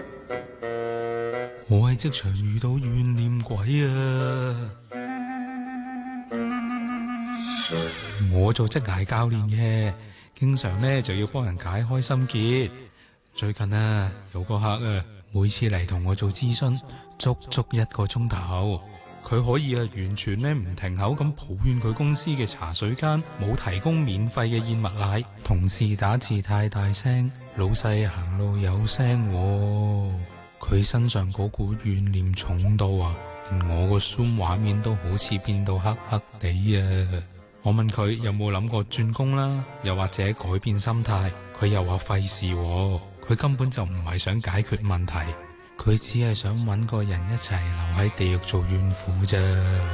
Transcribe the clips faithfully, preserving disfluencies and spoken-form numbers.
我喺職場遇到怨念鬼啊！我做職涯教練嘅，經常呢就要幫人解開心結。最近啊，有個客啊，每次嚟同我做諮詢，足足一個鐘頭。佢可以啊，完全呢唔停口咁抱怨佢公司嘅茶水間冇提供免費嘅燕麥奶，同事打字太大聲，老細行路有聲喎。佢身上嗰股怨念重到啊，連我個 Zoom 畫面都好似變到黑黑地啊！我問佢有冇諗過轉工啦，又或者改變心態，佢又話費事喎。佢根本就唔係想解決問題，佢只係想搵個人一齊留喺地獄做怨婦咋。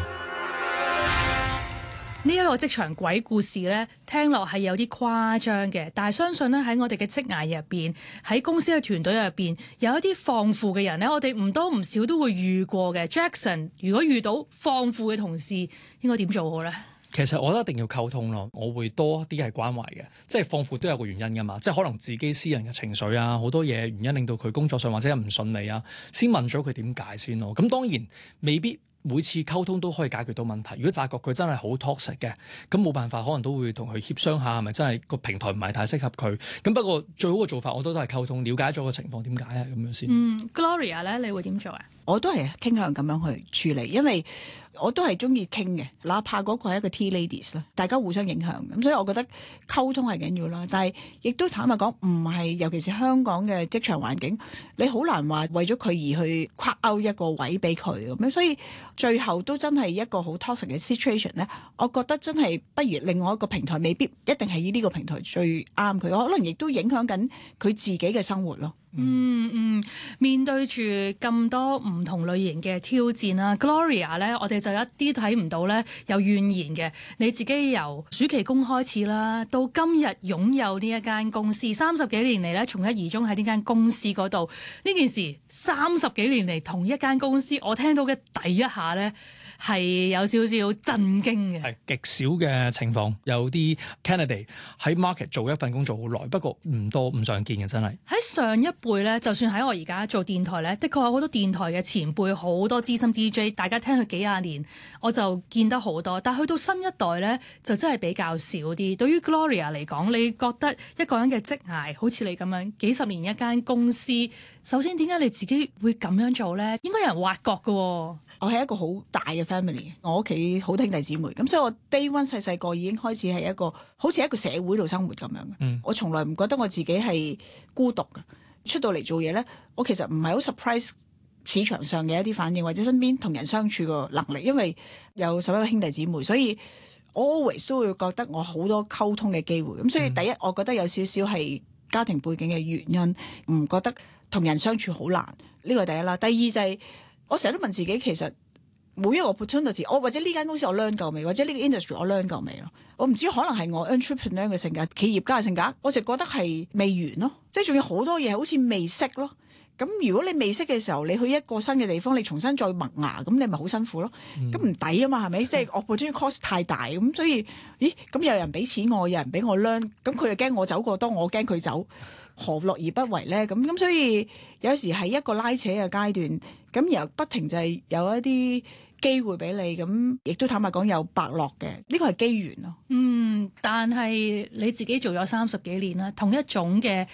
呢一個職場鬼故事呢，聽落係有啲誇張嘅，但係相信呢，喺我哋嘅職涯入邊，喺公司嘅團隊入邊，有一啲放負嘅人呢，我哋唔多唔少都會遇過嘅。Jackson，如果遇到放負嘅同事，應該點做好呢？ 其實我覺得一定要溝通咯，我會多啲係關懷嘅，即係放負都有個原因噶嘛，即係可能自己私人嘅情緒啊，好多嘢原因令到佢工作上或者唔順利啊，先問咗佢點解先咯。咁當然未必每次溝通都可以解決到問題。如果發覺佢真係好 toxic 嘅，咁冇辦法，可能都會同佢協商下，係咪真係個平台唔係太適合佢。咁不過最好嘅做法，我都都係溝通，了解咗個情況點解啊，咁樣先。 嗯 Gloria 咧，你會點做啊？ 我都係傾向咁樣去處理，因為我都係中意傾嘅，哪怕嗰個係一個 Tea Ladies 啦，大家互相影響，咁所以我覺得溝通係緊要啦。但係亦都坦白講，唔係，尤其是香港嘅職場環境，你好難話為咗佢而去跨 out 一個位俾佢咁樣，所以最後都真係一個好 toxic 嘅 situation 咧。我覺得真係不如另外一個平台，未必一定係以呢個平台最啱佢，可能亦都影響緊佢自己嘅生活咯。 嗯嗯，面對住咁多唔同類型嘅挑戰啦 Gloria 咧，我哋就一啲睇唔到咧有怨言嘅。你自己由暑期工開始啦，到今日擁有呢一間公司，三十幾年嚟咧，從一而終喺呢間公司嗰度。呢件事三十幾年嚟同一間公司，我聽到嘅第一下咧，係有少少震驚嘅， 係極少嘅情況。有啲 candidate 喺 market 做一份工做好耐，不過唔多唔常見嘅，真係。 喺上一輩咧，就算喺我而家做電台咧，的確有好多電台嘅前輩，好多資深 D J， 大家聽佢幾廿年，我就見得好多。但係去到新一代咧，就真係比較少啲。對於 Gloria 嚟講，你覺得一個人嘅職涯好似你咁樣幾十年一間公司，首先點解你自己會咁樣做咧？應該有人挖角㗎喎。 我係一個好大嘅 family，我屋企好兄弟姊妹，咁所以我 day one 細細個已經開始係一個好似一個社會度生活咁樣嘅。嗯、我從來唔覺得我自己係孤獨嘅。出到嚟做嘢咧，我其實唔係好 surprise 市場上嘅一啲反應，或者身邊同人相處個能力，因為有十一個兄弟姊妹，所以我 always 都會覺得我好多溝通嘅機會。咁所以第一，我覺得有少少係家庭背景嘅原因，唔覺得同人相處好難。呢個係第一啦。第二就係、是。我成日都問自己，其實每一個 opportunity，我或者呢間公司我 learn 夠未，或者呢個 industry 我 learn 夠未咯？我唔知，可能係我 entrepreneur 嘅性格，企業家嘅性格，我就覺得係未完咯，即係仲有好多嘢好似未識咯。咁如果你未識嘅時候，你去一個新嘅地方，你重新再萌芽，咁你咪好辛苦咯。咁唔抵啊嘛，係咪？即係 opportunity cost 太大，咁所以，咦？咁有人俾錢我，有人俾我 learn，咁佢又驚我走過多，我驚佢走。何樂而不為咧？咁咁所以有時係一個拉扯嘅階段，咁然後不停就係有一啲機會俾你，咁亦都坦白講有伯樂嘅，呢個係機緣咯。 嗯，但係你自己做咗三十幾年啦，同一種嘅